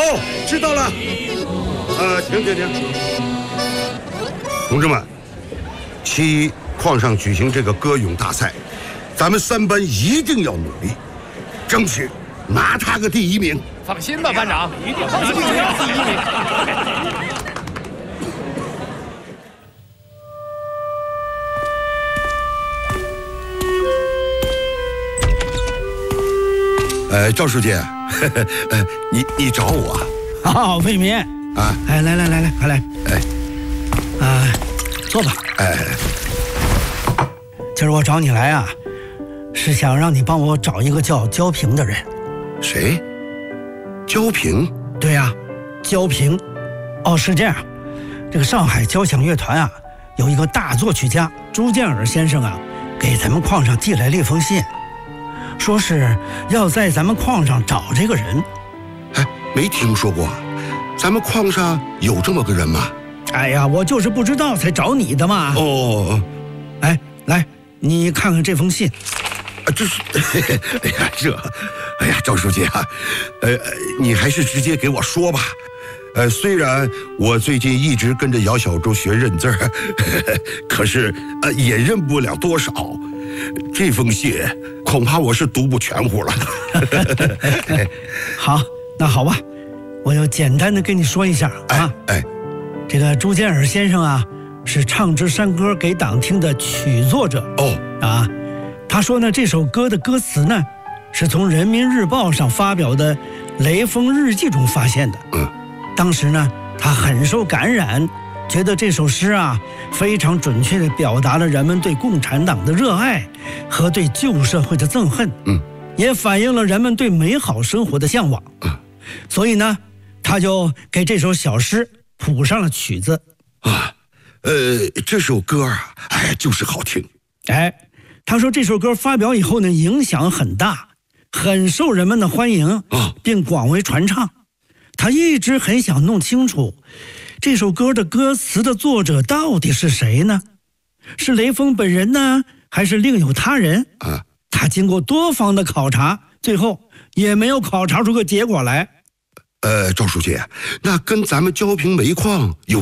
哦，知道了。停，同志们，7矿上举行这个歌咏大赛，咱们3班一定要努力，争取拿他个第1名。 放心吧，班长，一定放心，第1名。 赵书记，你找我啊？魏民啊！ 哎，来，快来！坐吧。今儿我找你来啊，是想让你帮我找一个叫焦平的人。 谁？焦平？ 对呀，焦平。哦，是这样，这个上海交响乐团啊，有一个大作曲家朱建尔先生啊，给咱们矿上寄来了一封信。说是要在咱们矿上找这个人。 没听说过，咱们矿上有这么个人吗？ 哎呀，我就是不知道才找你的嘛。 哦， 来，你看看这封信。 这是，赵书记啊，你还是直接给我说吧。虽然我最近一直跟着姚小周学认字儿，可是也认不了多少。这封信恐怕我是读不全乎了。 好，那好吧，我就简单的跟你说一下啊。这个朱建尔先生啊，是唱支山歌给党听的曲作者。他说呢，这首歌的歌词呢，是从人民日报上发表的雷锋日记中发现的。当时呢，他很受感染，觉得这首诗啊，非常准确地表达了人们对共产党的热爱和对旧社会的憎恨，也反映了人们对美好生活的向往。所以呢，他就给这首小诗谱上了曲子。 这首歌啊，就是好听。 他说这首歌发表以后呢，影响很大，很受人们的欢迎，并广为传唱。他一直很想弄清楚这首歌的歌词的作者到底是谁呢？是雷锋本人呢，还是另有他人？他经过多方的考察，最后也没有考察出个结果来。 赵书记，那跟咱们焦平煤矿有